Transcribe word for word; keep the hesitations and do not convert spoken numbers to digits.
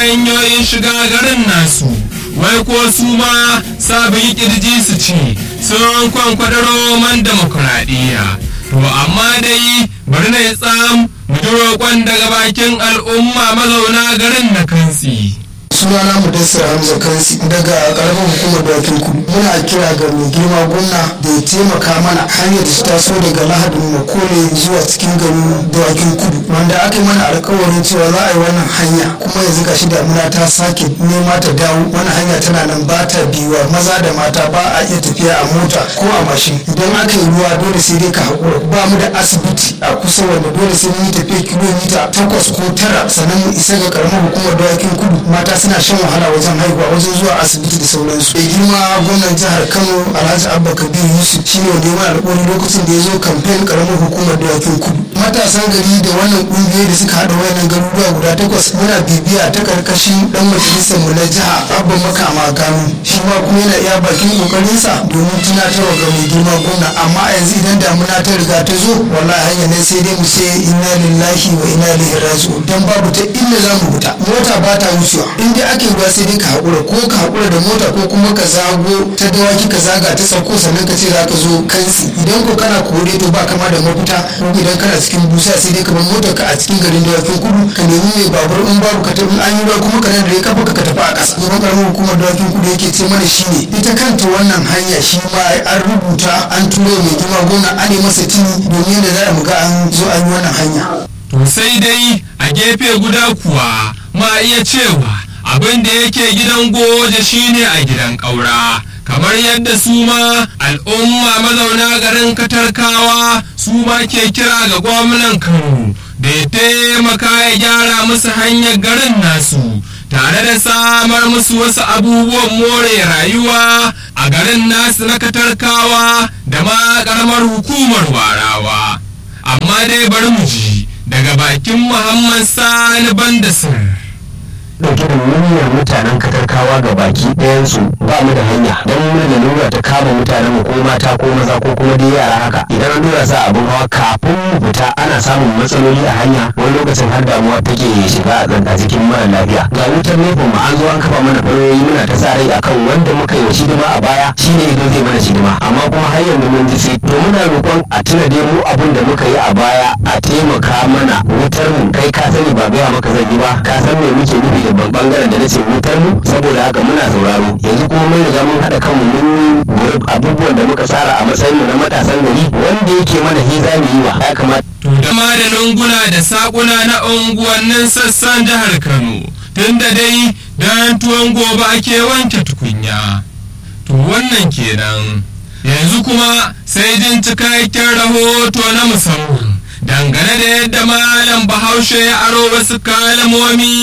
hanyoyin shiga garin nasu wai ko su ma sabon kirji su ce sun kwankwadaro man demokuraɗiyya. To amma dai bari na yi tsam mu ji roƙon daga bakin al'umma mazauna garin na Kansi. Sunana Mudassir Hamza Kansi daga karamar hukumar Dawakin Kudu. Muna kira ga mai girma gwamna da ya taimaka mana hanyar da ta taso daga Lahadin Makole zuwa cikin garin Dawakin Kudu, wanda aka yi mana alkawarin cewa za a yi wannan hanya, kuma yanzu gashi damuna ta sake nema ta dawo. Wannan hanya tana nan ba ta biyuwa, maza da mata ba a iya tafiya a mota ko a mashin. Idan aka yi ruwa dole sai dai ka haƙura. Ba mu da asibiti a kusa wanda dole sai mun yi tafiya kilomita takwas ko tara sannan mu isa ga karamar hukumar Dawakin Kudu. Mata suna shan wahala wajen haihuwa, wajen zuwa asibiti da sauransu. Mai girma gwamnan jihar Kano Alhaji Abba Kabir Yusuf shine wanda ya mana alƙawari lokacin da ya zo kamfen karamar hukumar Dawakin Kudu. Matasan gari da wannan ƙungiyoyi da suka haɗa wayannan garuruwa guda takwas muna bibiya ta karkashin dan majalisar mu na jiha Abba Makama Gano. Shi ma kuma yana iya bakin kokarinsa domin tunatarwa ga mai girma gwamna, amma a yanzu idan damuna ta riga ta zo wallahi hanya ne sai dai mu ce inna lillahi wa inna ilaihi raji'un, dan babu ta inda za mu fita. Mota ba ta wucewa, in dai ake ruwa sai dai ka haƙura, ko ka haƙura da mota ko kuma ka zago ta Dawaki ka zaga ta sauko sannan ka ce za ka zo Kansi. Idan ko kana kore to ba kama da mafita, ko idan kana cikin busa sai dai ka bar motar ka a cikin garin Dawakin Kudu ka nemi mai babur, in babu ka tafi an yi ruwa kuma ka da kafa ka tafi a ƙasa. Gaban karamar hukumar Dawakin Kudu yake ce mana shine ita kanta wannan hanya shi ma an rubuta an turo mai girma gona an yi masa tuni domin da za mu ga an zo an yi wannan hanya. To sai dai a gefe guda kuwa ma iya cewa abin da yake gidan goje shine a gidan ƙaura, kamar yadda su ma al'umma mazauna garin Katarkawa su ma ke kira ga gwamnan Kano da ya taimaka ya gyara musu hanyar garin nasu tare da samar musu wasu abubuwan more rayuwa a garin nasu na Katarkawa da ma ƙaramar hukumar Warawa. Amma dai bari mu ji daga bakin Muhammad Sani Bandasir. dauke da muryar mutanen Katarkawa ga baki ɗayansu ba mu da hanya, don mu da lura ta kama mutanen mu ko mata ko maza ko kuma dai yara haka. Idan an dora sa abin hawa kafin mu fita ana samun matsaloli a hanya, wani lokacin har damuwa take shiga a jikin mara lafiya. Ga wutar nefon mu an zo an kafa mana fayoyi, muna ta sa rai akan wanda muka yi shidima a baya shine idan zai mana shidima, amma kuma har yanzu mun ji sai. To muna roƙon a tuna dai mu abin da muka yi a baya a taimaka mana. Wutar mu kai ka sani ba gaya maka zan yi ba, ka san me muke nufi da bangaren da nace wutar mu, saboda haka muna sauraro. Yanzu kuma mun riga mun haɗa kanmu mun yi abubuwan da muka tsara a matsayin mu na matasan gari, wanda yake mana hi za mu yi wa ya kamata. To da ma da lunguna da sakuna na unguwannin sassan jihar Kano, tunda dai dan tuwon gobe ake wanke tukunya. To wannan kenan. Yanzu kuma sai jin cikakken rahoto na musamman dangane da yadda Malam Bahaushe ya aro wasu kalmomi